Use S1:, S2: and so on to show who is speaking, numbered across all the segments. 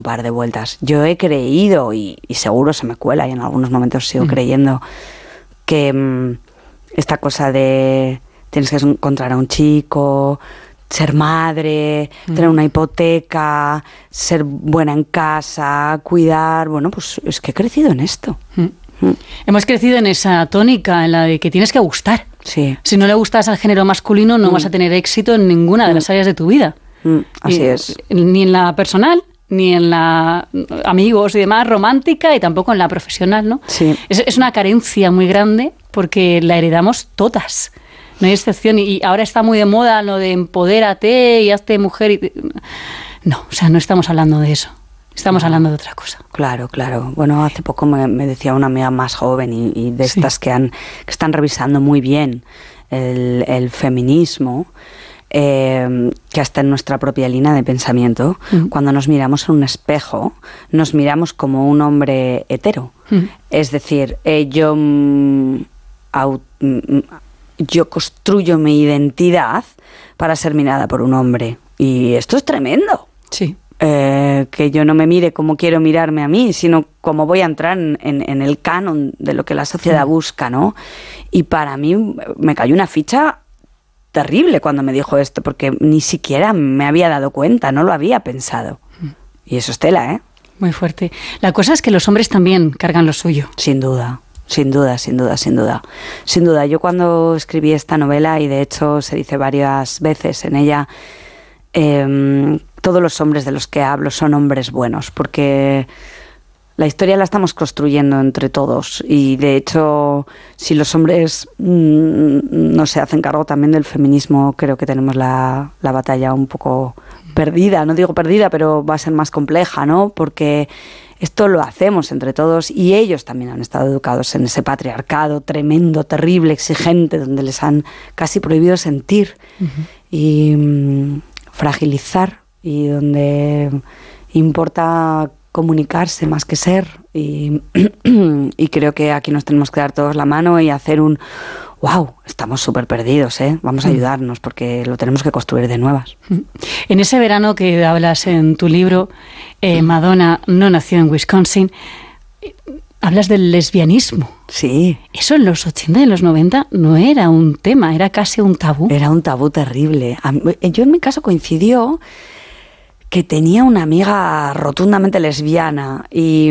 S1: un par de vueltas. Yo he creído, y seguro se me cuela, y en algunos momentos sigo creyendo, que esta cosa de tienes que encontrar a un chico, ser madre, tener una hipoteca, ser buena en casa, cuidar... Bueno, pues es que he crecido en esto.
S2: Hemos crecido en esa tónica, en la de que tienes que gustar.
S1: Sí.
S2: Si no le gustas al género masculino, no vas a tener éxito en ninguna de las áreas de tu vida.
S1: Así es.
S2: Ni en la personal, ni en la amigos y demás, romántica, y tampoco en la profesional, ¿no?
S1: Sí.
S2: Es una carencia muy grande porque la heredamos todas. No hay excepción. Y ahora está muy de moda lo de empodérate y hazte mujer. No, o sea, no estamos hablando de eso. Estamos hablando de otra cosa.
S1: Claro, claro. Bueno, hace poco me decía una amiga más joven y de estas que están revisando muy bien el feminismo, que hasta en nuestra propia línea de pensamiento, cuando nos miramos en un espejo, nos miramos como un hombre hetero. Es decir, yo construyo mi identidad para ser mirada por un hombre. Y esto es tremendo.
S2: Sí.
S1: Que yo no me mire como quiero mirarme a mí, sino como voy a entrar en el canon de lo que la sociedad busca, ¿no? Y para mí me cayó una ficha terrible cuando me dijo esto, porque ni siquiera me había dado cuenta, no lo había pensado. Y eso es tela, ¿eh?
S2: Muy fuerte. La cosa es que los hombres también cargan lo suyo.
S1: Sin duda. Sin duda, sin duda, sin duda. Sin duda, yo cuando escribí esta novela, y de hecho se dice varias veces en ella, todos los hombres de los que hablo son hombres buenos, porque la historia la estamos construyendo entre todos, y de hecho, si los hombres no se hacen cargo también del feminismo, creo que tenemos la batalla un poco perdida. No digo perdida, pero va a ser más compleja, ¿no? Porque esto lo hacemos entre todos, y ellos también han estado educados en ese patriarcado tremendo, terrible, exigente, donde les han casi prohibido sentir y fragilizar, y donde importa comunicarse más que ser, y creo que aquí nos tenemos que dar todos la mano y hacer un wow, estamos súper perdidos, vamos a ayudarnos, porque lo tenemos que construir de nuevas.
S2: En ese verano que hablas en tu libro, Madonna no nació en Wisconsin, hablas del lesbianismo.
S1: Sí.
S2: Eso en los 80 y en los 90 no era un tema, era casi un tabú.
S1: Era un tabú terrible. Yo en mi caso coincidió que tenía una amiga rotundamente lesbiana y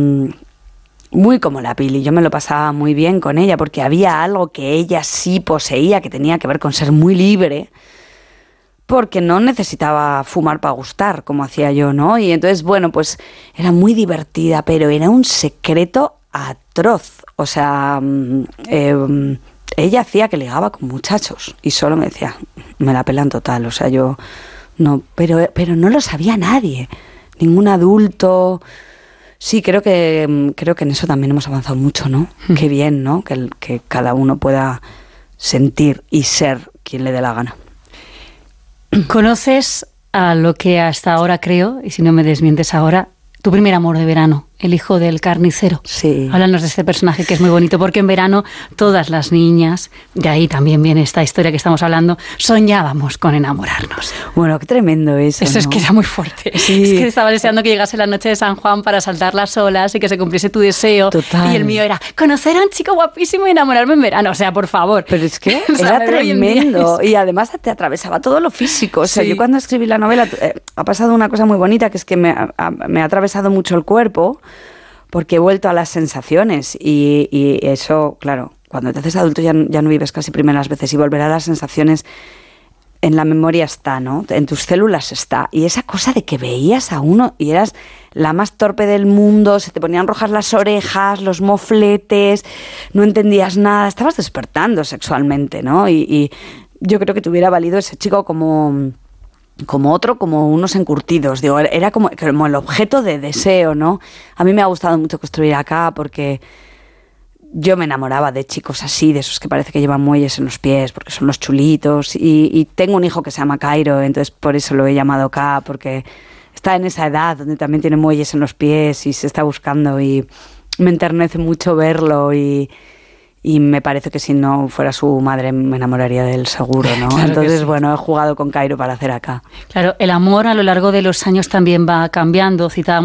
S1: muy como la Pili. Yo me lo pasaba muy bien con ella porque había algo que ella sí poseía, que tenía que ver con ser muy libre, porque no necesitaba fumar para gustar, como hacía yo, ¿no? Y entonces, bueno, pues era muy divertida, pero era un secreto atroz. O sea, ella hacía que ligaba con muchachos y solo me decía, me la pelan total. O sea, yo no, pero no lo sabía nadie, ningún adulto. Sí, creo que en eso también hemos avanzado mucho, ¿no? Qué bien, ¿no? Que cada uno pueda sentir y ser quien le dé la gana.
S2: ¿Conoces a lo que hasta ahora creo, y si no me desmientes ahora, tu primer amor de verano, el hijo del carnicero?
S1: Sí.
S2: Háblanos de este personaje que es muy bonito, porque en verano todas las niñas, de ahí también viene esta historia que estamos hablando, soñábamos con enamorarnos.
S1: Bueno, qué tremendo eso,
S2: Eso,
S1: ¿no?
S2: Es que era muy fuerte.
S1: Sí.
S2: Es que estaba deseando que llegase la noche de San Juan para saltar las olas y que se cumpliese tu deseo.
S1: Total.
S2: Y el mío era conocer a un chico guapísimo y enamorarme en verano. O sea, por favor.
S1: Pero es que
S2: O sea,
S1: era tremendo, y además te atravesaba todo lo físico. O sea,
S2: Sí.
S1: yo cuando escribí la novela ha pasado una cosa muy bonita, que es que me ha atravesado mucho el cuerpo, porque he vuelto a las sensaciones, y eso, claro, cuando te haces adulto ya no vives casi primeras veces, y volver a las sensaciones en la memoria está, ¿no? En tus células está. Y esa cosa de que veías a uno y eras la más torpe del mundo, se te ponían rojas las orejas, los mofletes, no entendías nada, estabas despertando sexualmente, ¿no? Y yo creo que te hubiera valido ese chico como unos encurtidos. Digo, era como el objeto de deseo, ¿no? A mí me ha gustado mucho construir acá, porque yo me enamoraba de chicos así, de esos que parece que llevan muelles en los pies, porque son los chulitos, y tengo un hijo que se llama Cairo, entonces por eso lo he llamado K, porque está en esa edad donde también tiene muelles en los pies y se está buscando, y me enternece mucho verlo, y me parece que si no fuera su madre me enamoraría de él seguro, ¿no?
S2: Claro.
S1: Entonces,
S2: sí.
S1: Bueno, he jugado con Cairo para hacer acá.
S2: Claro, el amor a lo largo de los años también va cambiando. Citábamos